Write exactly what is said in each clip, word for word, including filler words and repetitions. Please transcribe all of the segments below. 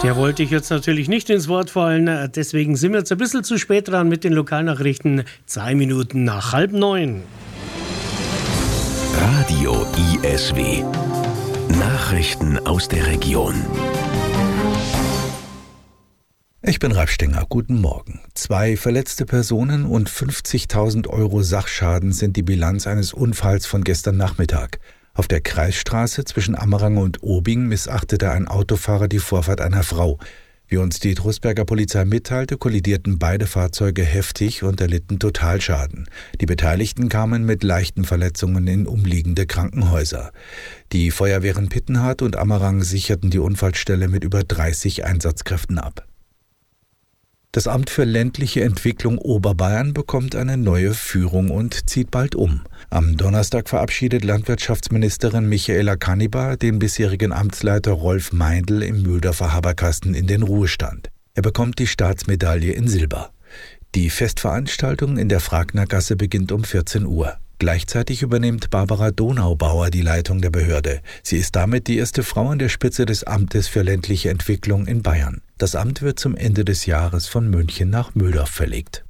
Der wollte ich jetzt natürlich nicht ins Wort fallen, deswegen sind wir jetzt ein bisschen zu spät dran mit den Lokalnachrichten. Zwei Minuten nach halb neun. Radio I S W. Nachrichten aus der Region. Ich bin Ralf Stenger, guten Morgen. Zwei verletzte Personen und fünfzigtausend Euro Sachschaden sind die Bilanz eines Unfalls von gestern Nachmittag. Auf der Kreisstraße zwischen Ammerang und Obing missachtete ein Autofahrer die Vorfahrt einer Frau. Wie uns die Trostberger Polizei mitteilte, kollidierten beide Fahrzeuge heftig und erlitten Totalschaden. Die Beteiligten kamen mit leichten Verletzungen in umliegende Krankenhäuser. Die Feuerwehren Pittenhardt und Ammerang sicherten die Unfallstelle mit über dreißig Einsatzkräften ab. Das Amt für ländliche Entwicklung Oberbayern bekommt eine neue Führung und zieht bald um. Am Donnerstag verabschiedet Landwirtschaftsministerin Michaela Kannibar den bisherigen Amtsleiter Rolf Meindl im Mühldorfer Haberkasten in den Ruhestand. Er bekommt die Staatsmedaille in Silber. Die Festveranstaltung in der Fragnergasse beginnt um vierzehn Uhr. Gleichzeitig übernimmt Barbara Donaubauer die Leitung der Behörde. Sie ist damit die erste Frau an der Spitze des Amtes für ländliche Entwicklung in Bayern. Das Amt wird zum Ende des Jahres von München nach Mühldorf verlegt.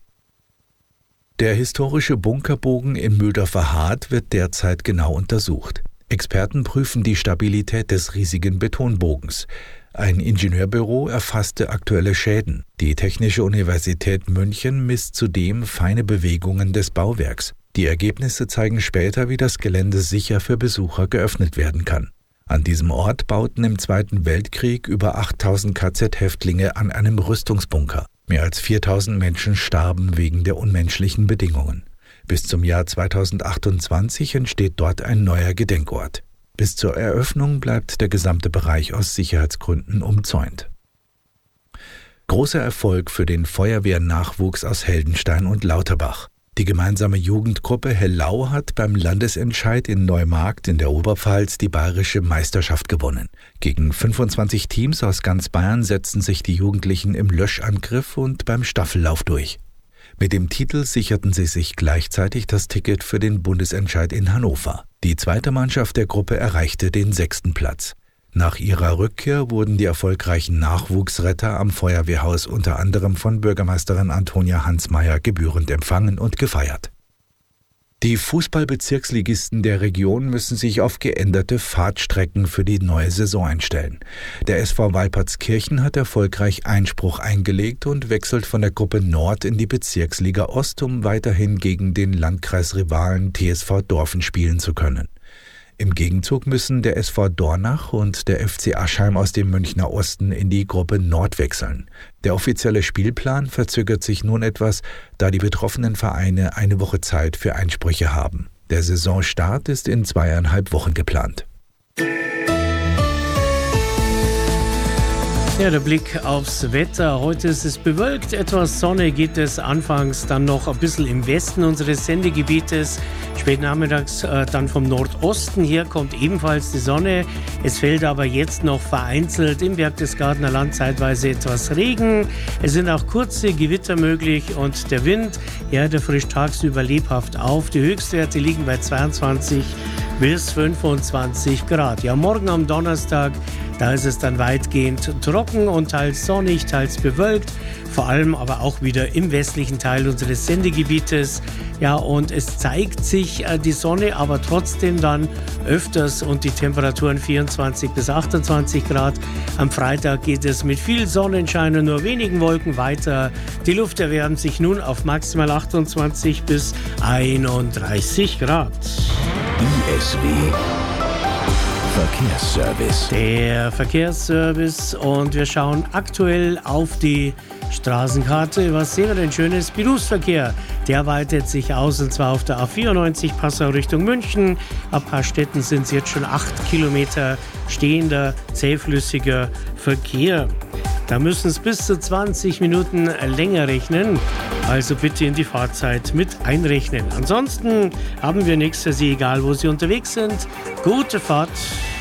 Der historische Bunkerbogen im Mühldorfer Hart wird derzeit genau untersucht. Experten prüfen die Stabilität des riesigen Betonbogens. Ein Ingenieurbüro erfasste aktuelle Schäden. Die Technische Universität München misst zudem feine Bewegungen des Bauwerks. Die Ergebnisse zeigen später, wie das Gelände sicher für Besucher geöffnet werden kann. An diesem Ort bauten im Zweiten Weltkrieg über achttausend K Z-Häftlinge an einem Rüstungsbunker. Mehr als viertausend Menschen starben wegen der unmenschlichen Bedingungen. Bis zum Jahr zweitausendachtundzwanzig entsteht dort ein neuer Gedenkort. Bis zur Eröffnung bleibt der gesamte Bereich aus Sicherheitsgründen umzäunt. Großer Erfolg für den Feuerwehrnachwuchs aus Heldenstein und Lauterbach. Die gemeinsame Jugendgruppe Hellau hat beim Landesentscheid in Neumarkt in der Oberpfalz die bayerische Meisterschaft gewonnen. Gegen fünfundzwanzig Teams aus ganz Bayern setzten sich die Jugendlichen im Löschangriff und beim Staffellauf durch. Mit dem Titel sicherten sie sich gleichzeitig das Ticket für den Bundesentscheid in Hannover. Die zweite Mannschaft der Gruppe erreichte den sechsten Platz. Nach ihrer Rückkehr wurden die erfolgreichen Nachwuchsretter am Feuerwehrhaus unter anderem von Bürgermeisterin Antonia Hansmeier gebührend empfangen und gefeiert. Die Fußballbezirksligisten der Region müssen sich auf geänderte Fahrtstrecken für die neue Saison einstellen. Der S V Weipertskirchen hat erfolgreich Einspruch eingelegt und wechselt von der Gruppe Nord in die Bezirksliga Ost, um weiterhin gegen den Landkreisrivalen T S V Dorfen spielen zu können. Im Gegenzug müssen der S V Dornach und der F C Aschheim aus dem Münchner Osten in die Gruppe Nord wechseln. Der offizielle Spielplan verzögert sich nun etwas, da die betroffenen Vereine eine Woche Zeit für Einsprüche haben. Der Saisonstart ist in zweieinhalb Wochen geplant. Ja, der Blick aufs Wetter. Heute ist es bewölkt, etwas Sonne geht es anfangs dann noch ein bisschen im Westen unseres Sendegebietes. Spät nachmittags äh, dann vom Nordosten her kommt ebenfalls die Sonne. Es fällt aber jetzt noch vereinzelt im Berchtesgadener Land zeitweise etwas Regen. Es sind auch kurze Gewitter möglich und der Wind, ja, der frischt tagsüber lebhaft auf. Die Höchstwerte liegen bei zweiundzwanzig bis fünfundzwanzig Grad. Ja, morgen am Donnerstag, da ist es dann weitgehend trocken und teils sonnig, teils bewölkt. Vor allem aber auch wieder im westlichen Teil unseres Sendegebietes. Ja, und es zeigt sich äh, die Sonne, aber trotzdem dann öfters und die Temperaturen vierundzwanzig bis achtundzwanzig Grad. Am Freitag geht es mit viel Sonnenschein und nur wenigen Wolken weiter. Die Luft erwärmt sich nun auf maximal achtundzwanzig bis einunddreißig Grad. I S W Verkehrsservice. Der Verkehrsservice und wir schauen aktuell auf die Straßenkarte. Was sehen wir denn Schönes? Berufsverkehr, der weitet sich aus und zwar auf der A vierundneunzig Passau Richtung München. Ab Paarstetten sind es jetzt schon acht Kilometer stehender, zähflüssiger Verkehr. Da müssen es bis zu zwanzig Minuten länger rechnen, also bitte in die Fahrzeit mit einrechnen. Ansonsten haben wir nichts für Sie, egal wo Sie unterwegs sind. Gute Fahrt!